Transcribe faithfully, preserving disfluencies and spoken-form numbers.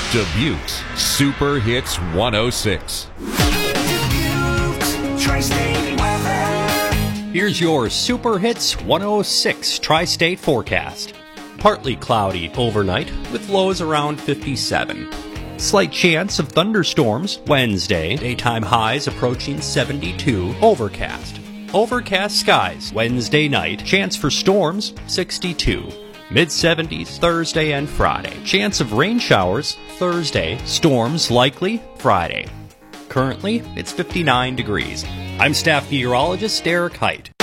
Dubuque's Super Hits one oh six. Dubuque, Tri-State weather. Here's your Super Hits one oh six Tri-State forecast. Partly cloudy overnight with lows around fifty-seven. Slight chance of thunderstorms Wednesday. Daytime highs approaching seventy-two. Overcast. Overcast skies Wednesday night. Chance for storms sixty-two. mid seventies Thursday and Friday. Chance of rain showers Thursday. Storms likely Friday. Currently, it's fifty-nine degrees. I'm staff meteorologist Derek Height.